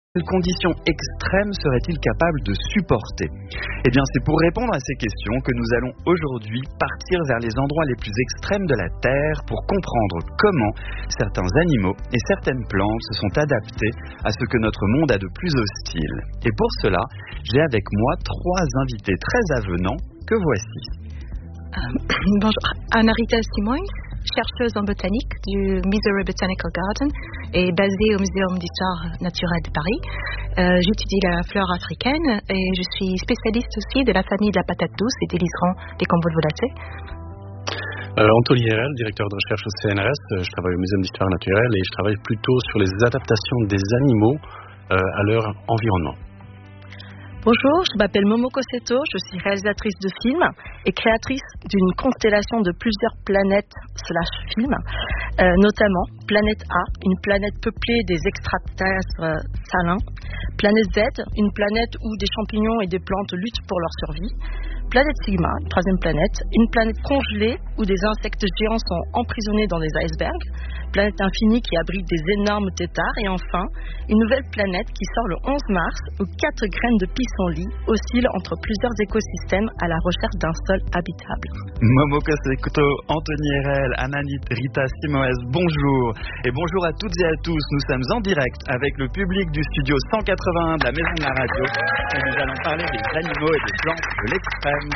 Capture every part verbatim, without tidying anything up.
Quelles conditions extrêmes serait-il capable de supporter? Eh bien, c'est pour répondre à ces questions que nous allons aujourd'hui partir vers les endroits les plus extrêmes de la Terre pour comprendre comment certains animaux et certaines plantes se sont adaptés à ce que notre monde a de plus hostile. Et pour cela, j'ai avec moi trois invités très avenants que voici. Euh, bonjour, Anna-Rita Simons, chercheuse en botanique du Missouri Botanical Garden et basée au Muséum d'histoire naturelle de Paris. Euh, j'étudie la flore africaine et je suis spécialiste aussi de la famille de la patate douce et des liserons des convolvulacées. Euh, Anthony Herel, directeur de recherche au C N R S, je travaille au Muséum d'histoire naturelle et je travaille plutôt sur les adaptations des animaux euh, à leur environnement. Bonjour, je m'appelle Momoko Seto, je suis réalisatrice de films et créatrice d'une constellation de plusieurs planètes slash films, euh, notamment Planète A, une planète peuplée des extraterrestres euh, salins, Planète Z, une planète où des champignons et des plantes luttent pour leur survie, Planète Sigma, une troisième planète, une planète congelée où des insectes géants sont emprisonnés dans des icebergs, Planète Infinie qui abrite des énormes têtards et enfin, une nouvelle planète qui sort le onze mars où quatre graines de pissenlit oscillent entre plusieurs écosystèmes à la recherche d'un sol habitable. Momoko Seto, Anthony Herel, Anna-Rita Simons, bonjour. Et bonjour à toutes et à tous. Nous sommes en direct avec le public du studio cent quatre-vingt-un de la Maison de la Radio et nous allons parler des animaux et des plantes de l'extrême.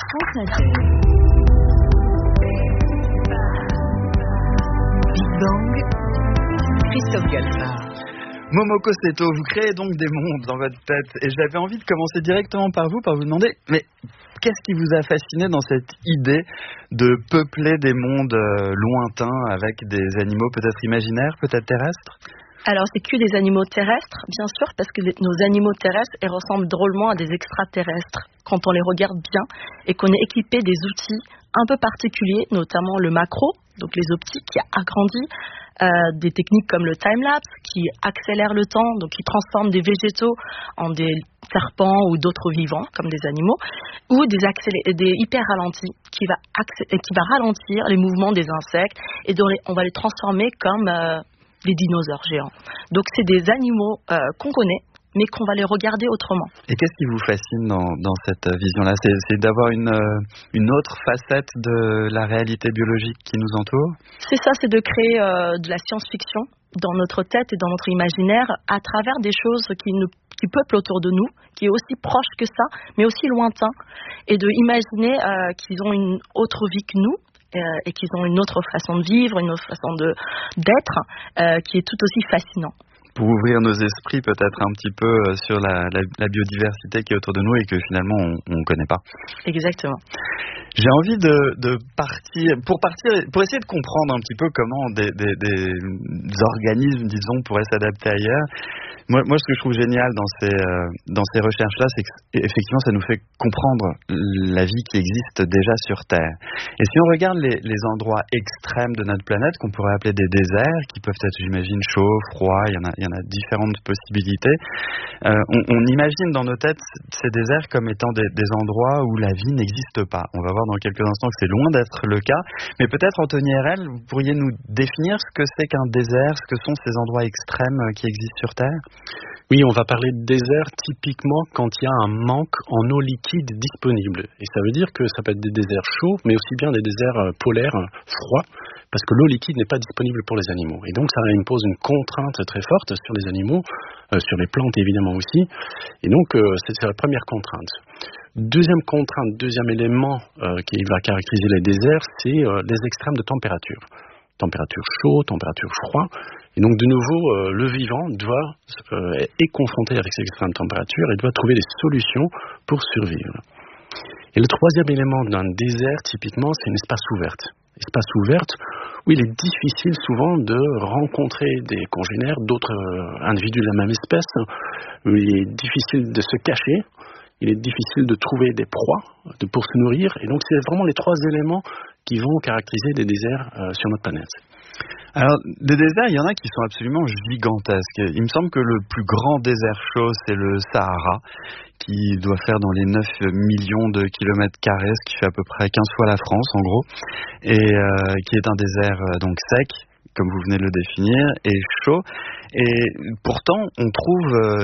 Big Bang, Christophe Galfard. Momoko Seto, vous créez donc des mondes dans votre tête et j'avais envie de commencer directement par vous, par vous demander, mais qu'est-ce qui vous a fasciné dans cette idée de peupler des mondes euh, lointains avec des animaux peut-être imaginaires, peut-être terrestres? Alors, c'est que des animaux terrestres, bien sûr, parce que les, nos animaux terrestres ils ressemblent drôlement à des extraterrestres quand on les regarde bien et qu'on est équipé des outils un peu particuliers, notamment le macro, donc les optiques qui a agrandi, euh, des techniques comme le time-lapse qui accélèrent le temps, donc qui transforment des végétaux en des serpents ou d'autres vivants comme des animaux, ou des, accélé- des hyper ralentis qui va, accé- qui va ralentir les mouvements des insectes et dont les, on va les transformer comme euh, des dinosaures géants. Donc c'est des animaux euh, qu'on connaît, mais qu'on va les regarder autrement. Et qu'est-ce qui vous fascine dans, dans cette vision-là? c'est, c'est d'avoir une, une autre facette de la réalité biologique qui nous entoure? C'est ça, c'est de créer euh, de la science-fiction dans notre tête et dans notre imaginaire à travers des choses qui, nous, qui peuplent autour de nous, qui est aussi proche que ça, mais aussi lointain, et de imaginer euh, qu'ils ont une autre vie que nous, et qu'ils ont une autre façon de vivre, une autre façon de, d'être, euh, qui est tout aussi fascinant. Pour ouvrir nos esprits peut-être un petit peu sur la, la, la biodiversité qui est autour de nous et que finalement on ne connaît pas. Exactement. J'ai envie de, de partir, pour partir, pour essayer de comprendre un petit peu comment des, des, des organismes, disons, pourraient s'adapter ailleurs. Moi, moi, ce que je trouve génial dans ces, euh, dans ces recherches-là, c'est qu'effectivement, ça nous fait comprendre la vie qui existe déjà sur Terre. Et si on regarde les, les endroits extrêmes de notre planète, qu'on pourrait appeler des déserts, qui peuvent être, j'imagine, chauds, froids, il y en a, il y en a différentes possibilités, euh, on, on imagine dans nos têtes ces déserts comme étant des, des endroits où la vie n'existe pas. On va voir dans quelques instants que c'est loin d'être le cas, mais peut-être, Anthony Herel, vous pourriez nous définir ce que c'est qu'un désert, ce que sont ces endroits extrêmes qui existent sur Terre? Oui, on va parler de désert typiquement quand il y a un manque en eau liquide disponible. Et ça veut dire que ça peut être des déserts chauds, mais aussi bien des déserts polaires froids, parce que l'eau liquide n'est pas disponible pour les animaux. Et donc ça impose une contrainte très forte sur les animaux, euh, sur les plantes évidemment aussi. Et donc euh, c'est, c'est la première contrainte. Deuxième contrainte, deuxième élément euh, qui va caractériser les déserts, c'est euh, les extrêmes de température. Température chaude, température froid. Et donc, de nouveau, euh, le vivant doit, euh, est confronté avec ces extrêmes températures et doit trouver des solutions pour survivre. Et le troisième élément d'un désert, typiquement, c'est une espace ouverte. Espace ouverte où il est difficile souvent de rencontrer des congénères, d'autres euh, individus de la même espèce, où il est difficile de se cacher, il est difficile de trouver des proies de, pour se nourrir. Et donc, c'est vraiment les trois éléments qui vont caractériser des déserts euh, sur notre planète. Alors, des déserts, il y en a qui sont absolument gigantesques. Il me semble que le plus grand désert chaud, c'est le Sahara, qui doit faire dans les neuf millions de kilomètres carrés, ce qui fait à peu près quinze fois la France, en gros, et euh, qui est un désert euh, donc sec, comme vous venez de le définir, et chaud. Et pourtant, on trouve euh,